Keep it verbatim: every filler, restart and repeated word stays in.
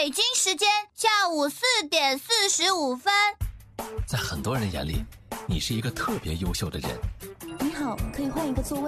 北京时间下午四点四十五分。 在很多人眼里，你是一个特别优秀的人。 你好，可以换一个座位